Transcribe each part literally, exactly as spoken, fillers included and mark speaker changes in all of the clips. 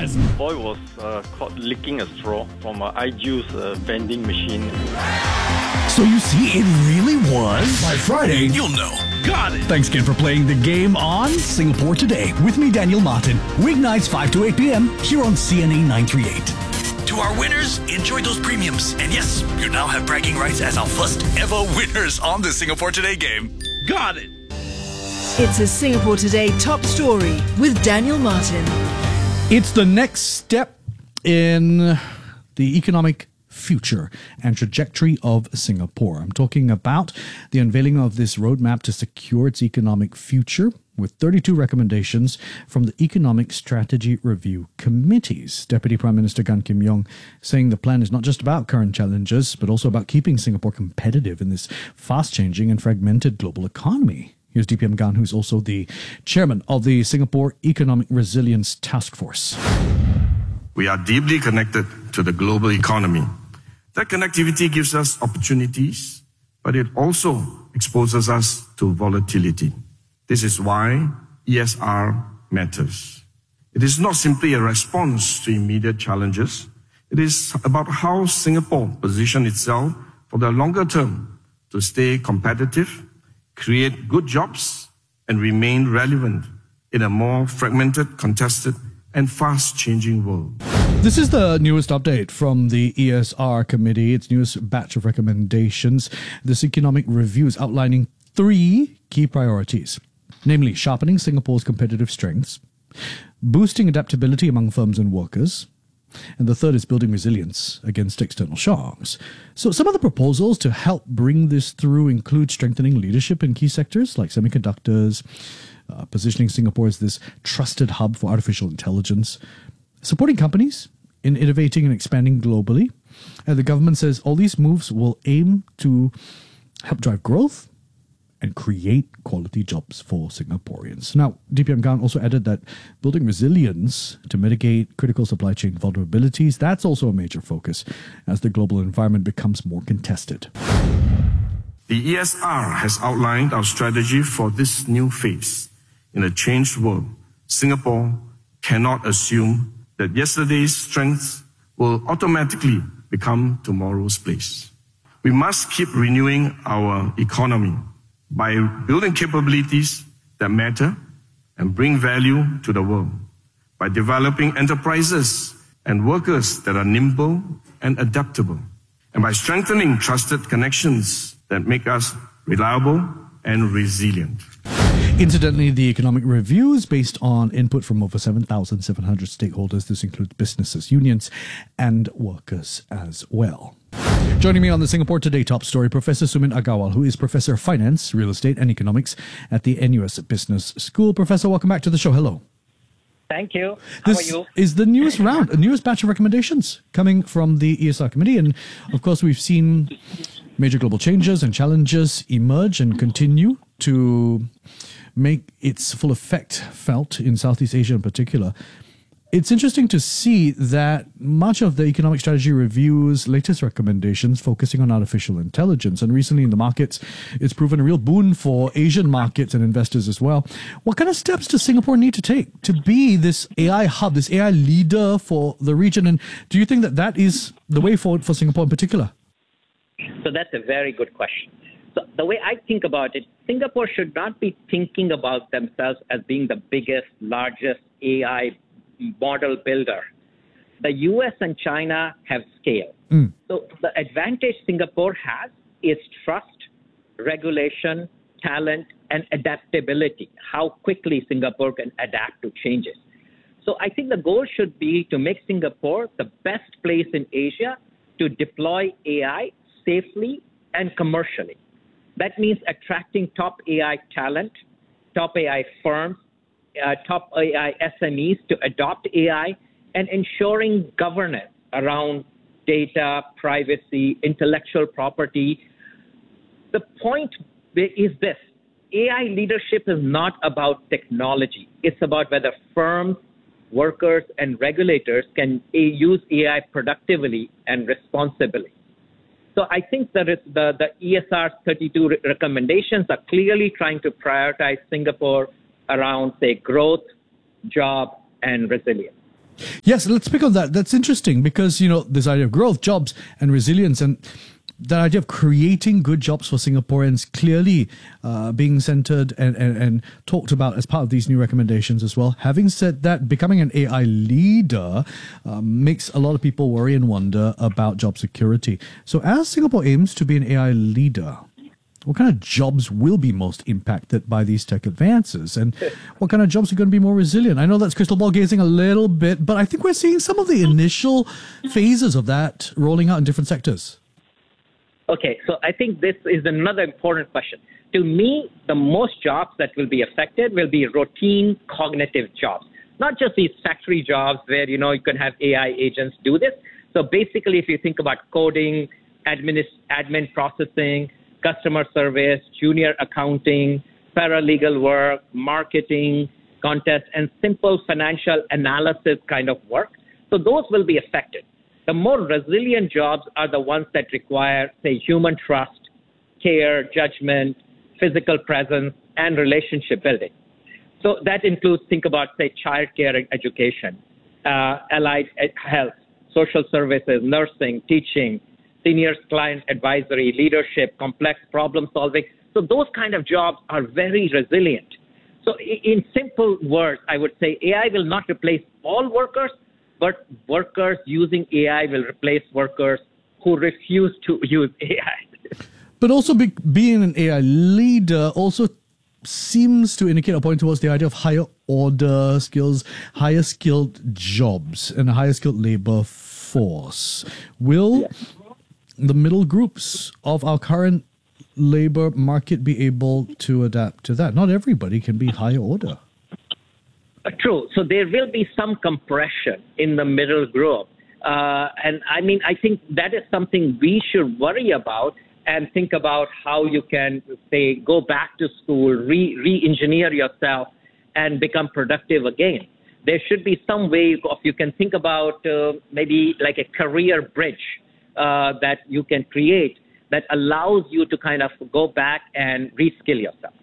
Speaker 1: Yes.
Speaker 2: Boy was uh, caught licking a straw from an iJuice uh, vending machine.
Speaker 1: So you see, it really was.
Speaker 3: By Friday, you'll know.
Speaker 1: Got it. Thanks again for playing the game on Singapore Today with me, Daniel Martin. Weeknights five to eight p.m. here on C N A nine thirty-eight.
Speaker 3: To our winners, enjoy those premiums. And yes, you now have bragging rights as our first ever winners on the Singapore Today game.
Speaker 1: Got it.
Speaker 4: It's a Singapore Today top story with Daniel Martin.
Speaker 1: It's the next step in the economic future and trajectory of Singapore. I'm talking about the unveiling of this roadmap to secure its economic future with thirty-two recommendations from the Economic Strategy Review Committees. Deputy Prime Minister Gan Kim Yong saying the plan is not just about current challenges, but also about keeping Singapore competitive in this fast-changing and fragmented global economy. Here's D P M Gan, who's also the chairman of the Singapore Economic Resilience Task Force.
Speaker 5: We are deeply connected to the global economy. That connectivity gives us opportunities, but it also exposes us to volatility. This is why E S R matters. It is not simply a response to immediate challenges. It is about how Singapore positions itself for the longer term to stay competitive, create good jobs, and remain relevant in a more fragmented, contested, and fast-changing world.
Speaker 1: This is the newest update from the E S R Committee, its newest batch of recommendations. This economic review is outlining three key priorities, namely sharpening Singapore's competitive strengths, boosting adaptability among firms and workers, and the third is building resilience against external shocks. So some of the proposals to help bring this through include strengthening leadership in key sectors like semiconductors, uh, positioning Singapore as this trusted hub for artificial intelligence, supporting companies in innovating and expanding globally. And the government says all these moves will aim to help drive growth and create quality jobs for Singaporeans. Now, D P M Gan also added that building resilience to mitigate critical supply chain vulnerabilities, that's also a major focus as the global environment becomes more contested.
Speaker 5: The E S R has outlined our strategy for this new phase. In a changed world, Singapore cannot assume that yesterday's strengths will automatically become tomorrow's place. We must keep renewing our economy by building capabilities that matter and bring value to the world, by developing enterprises and workers that are nimble and adaptable, and by strengthening trusted connections that make us reliable and resilient.
Speaker 1: Incidentally, the economic review is based on input from over seven thousand seven hundred stakeholders. This includes businesses, unions, and workers as well. Joining me on the Singapore Today top story, Professor Sumin Agarwal, who is Professor of Finance, Real Estate and Economics at the N U S Business School. Professor, welcome back to the show. Hello.
Speaker 6: Thank you. How
Speaker 1: this
Speaker 6: are you?
Speaker 1: is the newest round, a newest batch of recommendations coming from the E S R Committee. And of course, we've seen major global changes and challenges emerge and continue to make its full effect felt in Southeast Asia in particular. It's interesting to see that much of the Economic Strategy Review's latest recommendations focusing on artificial intelligence, and recently in the markets, it's proven a real boon for Asian markets and investors as well. What kind of steps does Singapore need to take to be this A I hub, this A I leader for the region? And do you think that that is the way forward for Singapore in particular?
Speaker 6: So that's a very good question. So the way I think about it, Singapore should not be thinking about themselves as being the biggest, largest A I model builder. The U S and China have scale. Mm. So the advantage Singapore has is trust, regulation, talent, and adaptability, how quickly Singapore can adapt to changes. So I think the goal should be to make Singapore the best place in Asia to deploy A I safely and commercially. That means attracting top A I talent, top A I firms, uh, top A I S M Es to adopt A I, and ensuring governance around data, privacy, intellectual property. The point is this: A I leadership is not about technology. It's about whether firms, workers, and regulators can use A I productively and responsibly. So I think that it's the, the E S R's thirty-two re- recommendations are clearly trying to prioritize Singapore around, say, growth, job, and resilience.
Speaker 1: Yes, let's pick on that. That's interesting because, you know, this idea of growth, jobs and resilience and that idea of creating good jobs for Singaporeans clearly uh, being centered and, and, and talked about as part of these new recommendations as well. Having said that, becoming an A I leader um, makes a lot of people worry and wonder about job security. So as Singapore aims to be an A I leader, what kind of jobs will be most impacted by these tech advances? And what kind of jobs are going to be more resilient? I know that's crystal ball gazing a little bit, but I think we're seeing some of the initial phases of that rolling out in different sectors.
Speaker 6: Okay, so I think this is another important question. To me, the most jobs that will be affected will be routine cognitive jobs, not just these factory jobs where, you know, you can have A I agents do this. So basically, if you think about coding, admin, admin processing, customer service, junior accounting, paralegal work, marketing, contest, and simple financial analysis kind of work. So those will be affected. The more resilient jobs are the ones that require, say, human trust, care, judgment, physical presence, and relationship building. So that includes, think about, say, childcare and education, uh, allied health, social services, nursing, teaching, senior client advisory, leadership, complex problem solving. So those kind of jobs are very resilient. So in simple words, I would say A I will not replace all workers, but workers using A I will replace workers who refuse to use A I.
Speaker 1: But also be, being an A I leader also seems to indicate or point towards the idea of higher order skills, higher skilled jobs, and a higher skilled labor force. Will yes. the middle groups of our current labor market be able to adapt to that? Not everybody can be higher order.
Speaker 6: Uh, true. So there will be some compression in the middle group. Uh, and I mean, I think that is something we should worry about and think about how you can, say, go back to school, re, re-engineer yourself and become productive again. There should be some way of, you can think about uh, maybe like a career bridge uh, that you can create that allows you to kind of go back and reskill yourself.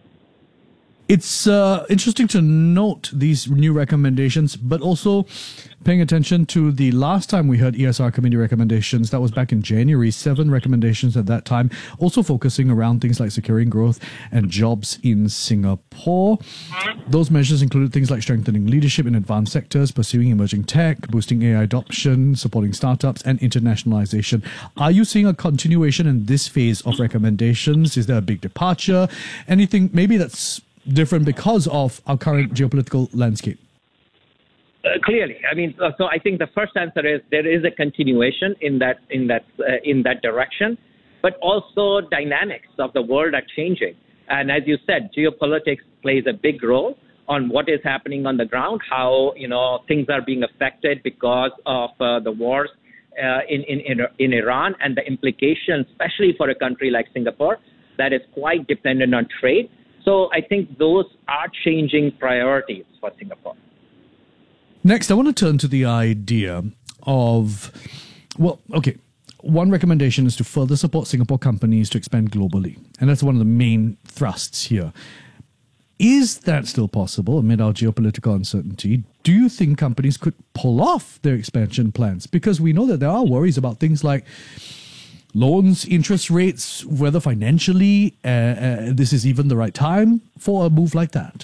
Speaker 1: It's uh, interesting to note these new recommendations, but also paying attention to the last time we heard E S R committee recommendations. That was back in January, seven recommendations at that time, also focusing around things like securing growth and jobs in Singapore. Those measures included things like strengthening leadership in advanced sectors, pursuing emerging tech, boosting A I adoption, supporting startups, and internationalization. Are you seeing a continuation in this phase of recommendations? Is there a big departure? Anything maybe that's different because of our current geopolitical landscape?
Speaker 6: Uh, clearly, I mean, so, so I think the first answer is there is a continuation in that in that uh, in that direction, but also dynamics of the world are changing, and as you said, geopolitics plays a big role on what is happening on the ground, how you know things are being affected because of uh, the wars uh, in, in in in Iran and the implications, especially for a country like Singapore that is quite dependent on trade. So I think those are changing priorities for Singapore.
Speaker 1: Next, I want to turn to the idea of, well, okay, one recommendation is to further support Singapore companies to expand globally. And that's one of the main thrusts here. Is that still possible amid our geopolitical uncertainty? Do you think companies could pull off their expansion plans? Because we know that there are worries about things like loans, interest rates, whether financially uh, uh, this is even the right time for a move like that.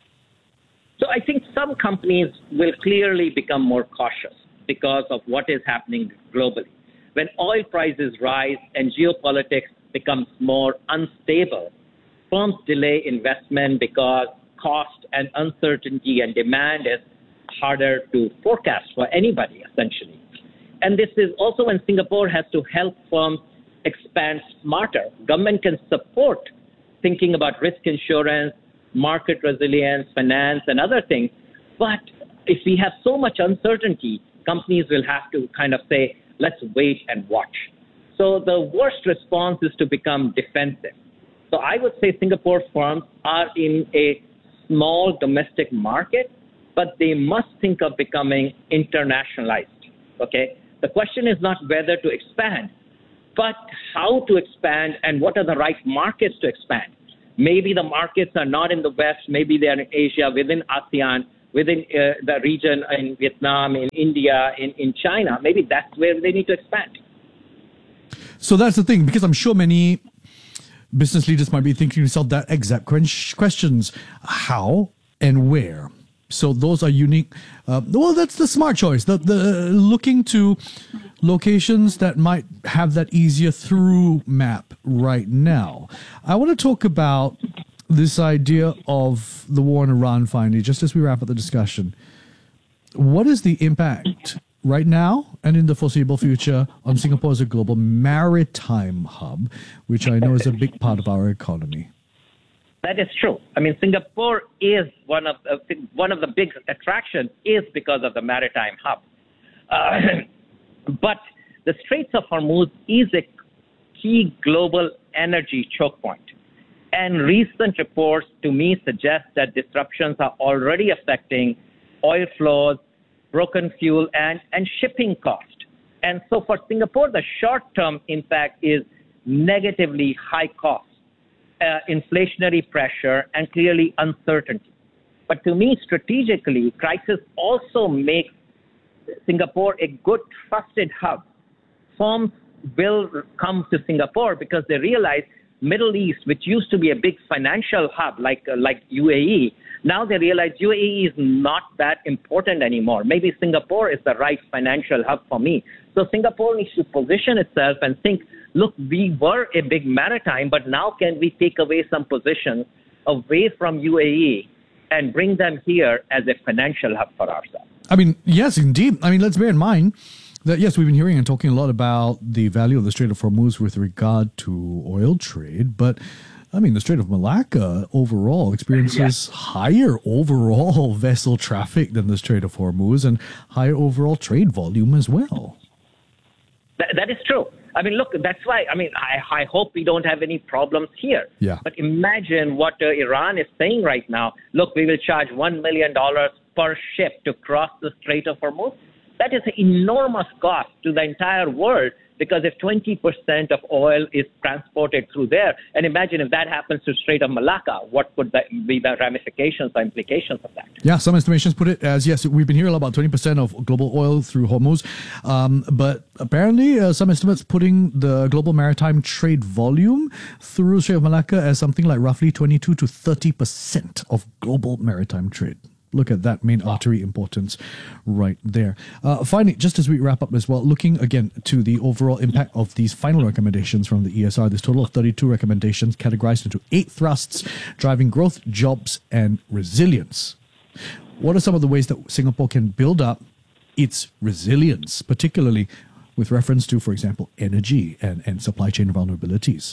Speaker 6: So I think some companies will clearly become more cautious because of what is happening globally. When oil prices rise and geopolitics becomes more unstable, firms delay investment because cost and uncertainty and demand is harder to forecast for anybody, essentially. And this is also when Singapore has to help firms expand smarter. Government can support thinking about risk insurance, market resilience, finance, and other things. But if we have so much uncertainty, companies will have to kind of say, let's wait and watch. So the worst response is to become defensive. So I would say Singapore firms are in a small domestic market, but they must think of becoming internationalized. Okay? The question is not whether to expand, but how to expand and what are the right markets to expand. Maybe the markets are not in the West, maybe they are in Asia, within ASEAN, within uh, the region in Vietnam, in India, in, in China. Maybe that's where they need to expand.
Speaker 1: So that's the thing, because I'm sure many business leaders might be thinking to themselves that exact questions: how and where. So those are unique. Uh, well, that's the smart choice. The the looking to locations that might have that easier through map right now. I want to talk about this idea of the war in Iran finally, just as we wrap up the discussion. What is the impact right now and in the foreseeable future on Singapore as a global maritime hub, which I know is a big part of our economy?
Speaker 6: That is true. I mean, Singapore is one of the, one of the big attractions is because of the maritime hub. Uh, but the Straits of Hormuz is a key global energy choke point. And recent reports to me suggest that disruptions are already affecting oil flows, broken fuel, and, and shipping cost. And so for Singapore, the short-term impact is negatively high cost. Uh, inflationary pressure, and clearly uncertainty. But to me, strategically, crisis also makes Singapore a good trusted hub. Firms will come to Singapore because they realize Middle East, which used to be a big financial hub like uh, like U A E, now they realize U A E is not that important anymore. Maybe Singapore is the right financial hub for me. So Singapore needs to position itself and think, look, we were a big maritime, but now can we take away some positions away from U A E and bring them here as a financial hub for ourselves?
Speaker 1: I mean, yes, indeed. I mean, let's bear in mind that, yes, we've been hearing and talking a lot about the value of the Strait of Hormuz with regard to oil trade, but I mean, the Strait of Malacca overall experiences yeah. higher overall vessel traffic than the Strait of Hormuz and higher overall trade volume as well.
Speaker 6: That, that is true. I mean, look, that's why, I mean, I, I hope we don't have any problems here.
Speaker 1: Yeah.
Speaker 6: But imagine what uh, Iran is saying right now. Look, we will charge one million dollars per ship to cross the Strait of Hormuz. That is an enormous cost to the entire world, because if twenty percent of oil is transported through there, and imagine if that happens to Strait of Malacca, what could that be the ramifications or implications of that?
Speaker 1: Yeah, some estimations put it as, yes, we've been hearing about twenty percent of global oil through Hormuz, um, but apparently uh, some estimates putting the global maritime trade volume through Strait of Malacca as something like roughly twenty-two to thirty percent of global maritime trade. Look at that main artery importance right there. Uh, finally, just as we wrap up as well, looking again to the overall impact of these final recommendations from the E S R, this total of thirty-two recommendations categorized into eight thrusts, driving growth, jobs, and resilience. What are some of the ways that Singapore can build up its resilience, particularly with reference to, for example, energy and, and supply chain vulnerabilities?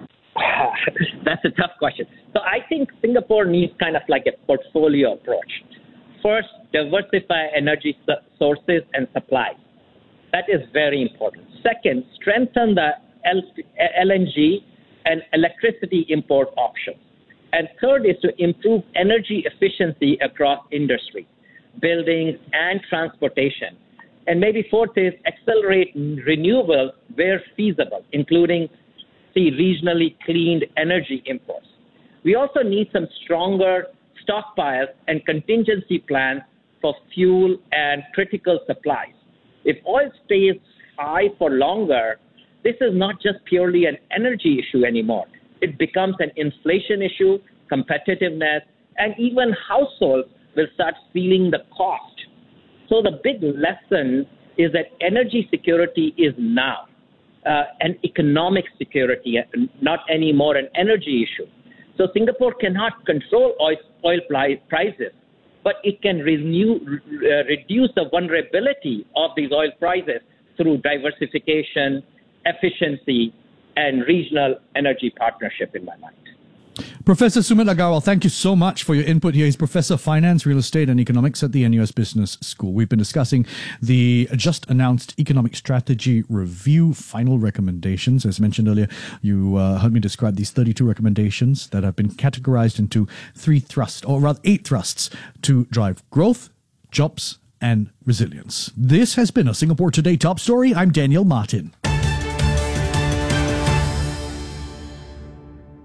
Speaker 6: That's a tough question. So I think Singapore needs kind of like a portfolio approach. First, diversify energy sources and supplies. That is very important. Second, strengthen the L N G and electricity import options. And third is to improve energy efficiency across industry, buildings, and transportation. And maybe fourth is accelerate renewables where feasible, including see regionally cleaned energy imports. We also need some stronger stockpiles and contingency plans for fuel and critical supplies. If oil stays high for longer, this is not just purely an energy issue anymore. It becomes an inflation issue, competitiveness, and even households will start feeling the cost. So the big lesson is that energy security is now. Uh, and economic security, not anymore an energy issue. So Singapore cannot control oil, oil prices, but it can renew, uh, reduce the vulnerability of these oil prices through diversification, efficiency, and regional energy partnership, in my mind.
Speaker 1: Professor Sumit Agarwal, thank you so much for your input here. He's Professor of Finance, Real Estate and Economics at the N U S Business School. We've been discussing the just announced Economic Strategy Review final recommendations. As mentioned earlier, you uh, heard me describe these thirty-two recommendations that have been categorized into three thrusts, or rather eight thrusts, to drive growth, jobs, and resilience. This has been a Singapore Today Top Story. I'm Daniel Martin.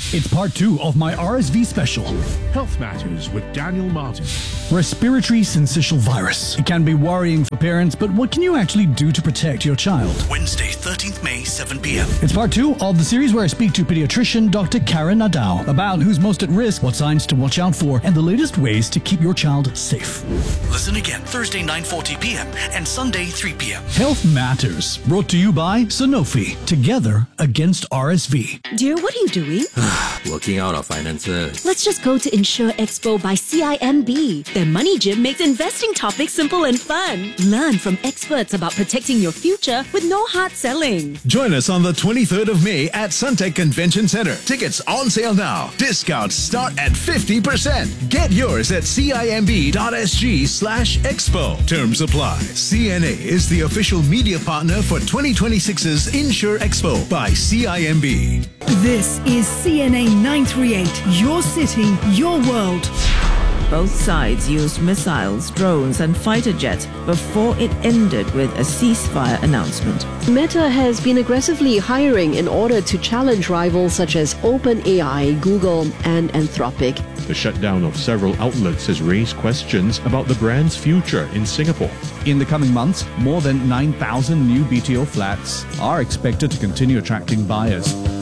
Speaker 1: It's part two of my R S V special.
Speaker 7: Health Matters with Daniel Martin.
Speaker 1: Respiratory syncytial virus. It can be worrying for parents, but what can you actually do to protect your child?
Speaker 3: Wednesday, thirteenth May, seven p.m.
Speaker 1: It's part two of the series where I speak to pediatrician Doctor Karen Nadao about who's most at risk, what signs to watch out for, and the latest ways to keep your child safe.
Speaker 3: Listen again Thursday, nine forty p.m. and Sunday, three p.m.
Speaker 1: Health Matters, brought to you by Sanofi. Together against R S V.
Speaker 8: Dear, what are you doing?
Speaker 9: Working out our finances.
Speaker 8: Let's just go to Insure Expo by C I M B. Their money gym makes investing topics simple and fun. Learn from experts about protecting your future with no hard selling.
Speaker 10: Join us on the twenty-third of May at Suntec Convention Centre. Tickets on sale now. Discounts start at fifty percent. Get yours at cimb.sg slash expo. Terms apply. C N A is the official media partner for twenty twenty-six's Insure Expo by C I M B.
Speaker 4: This is C N A nine thirty-eight, your city, your world.
Speaker 11: Both sides used missiles, drones and fighter jets before it ended with a ceasefire announcement.
Speaker 12: Meta has been aggressively hiring in order to challenge rivals such as OpenAI, Google and Anthropic.
Speaker 7: The shutdown of several outlets has raised questions about the brand's future in Singapore.
Speaker 1: In the coming months, more than nine thousand new B T O flats are expected to continue attracting buyers.